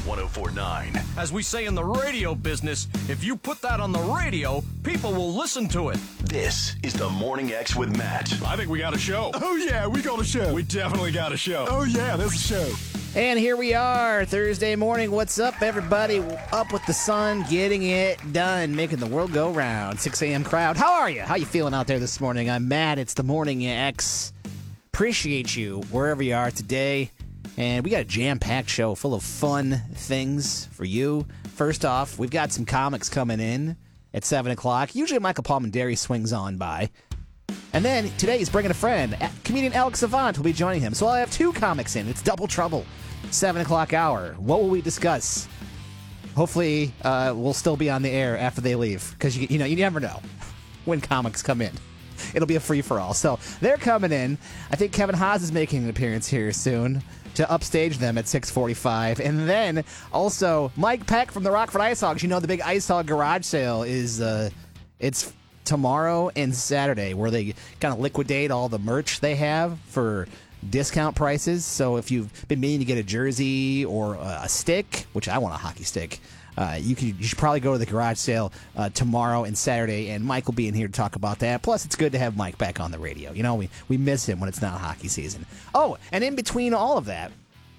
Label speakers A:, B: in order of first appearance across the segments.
A: 1049.
B: As we say in the radio business, if you put that on the radio, people will listen to it.
A: This is the Morning X with Matt.
C: I think we got a show.
D: Oh, yeah, we got a show.
C: We definitely got a show.
D: Oh, yeah, there's a show.
E: And here we are, Thursday morning. What's up, everybody? Up with the sun, getting it done, making the world go round. 6 a.m. crowd. How are you? How you feeling out there this morning? I'm Matt. It's the Morning X. Appreciate you wherever you are today. And we got a jam-packed show full of fun things for you. First off, we've got some comics coming in at 7 o'clock. Usually Michael Palminteri swings on by. And then today he's bringing a friend. Comedian Alex Savant will be joining him. So I'll have two comics in. It's double trouble. 7 o'clock hour. What will we discuss? Hopefully we'll still be on the air after they leave. Because you never know when comics come in. It'll be a free-for-all. So they're coming in. I think Kevin Haas is making an appearance here soon to upstage them at 6:45. And then also Mike Peck from the Rockford Ice Hogs. You know the big Ice Hog garage sale is it's tomorrow and Saturday where they kind of liquidate all the merch they have for discount prices. So if you've been meaning to get a jersey or a stick, which I want a hockey stick, you should probably go to the garage sale tomorrow and Saturday, and Mike will be in here to talk about that. Plus, it's good to have Mike back on the radio. You know, we miss him when it's not hockey season. Oh, and in between all of that,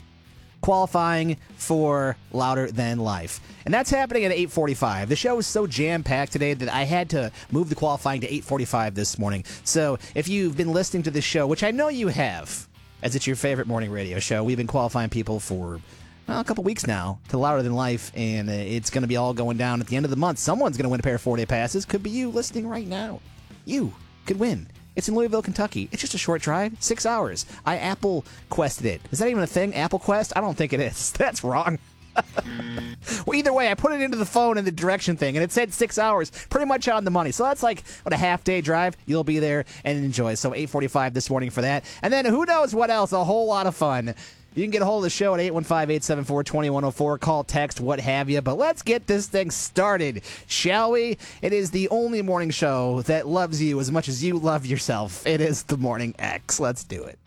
E: qualifying for Louder Than Life. And that's happening at 8:45. The show is so jam-packed today that I had to move the qualifying to 8:45 this morning. So if you've been listening to this show, which I know you have, as it's your favorite morning radio show, we've been qualifying people for a couple weeks now to Louder Than Life, and it's going to be all going down at the end of the month. Someone's going to win a pair of 4-day passes. Could be you listening right now. You could win. It's in Louisville, Kentucky. It's just a short drive, 6 hours. I Apple Quested it. Is that even a thing, Apple Quest? I don't think it is. That's wrong. Well, either way, I put it into the phone in the direction thing, and it said 6 hours, pretty much on the money. So that's like, a half-day drive. You'll be there and enjoy. So 8:45 this morning for that. And then who knows what else? A whole lot of fun. You can get a hold of the show at 815-874-2104. Call, text, what have you. But let's get this thing started, shall we? It is the only morning show that loves you as much as you love yourself. It is the Morning X. Let's do it.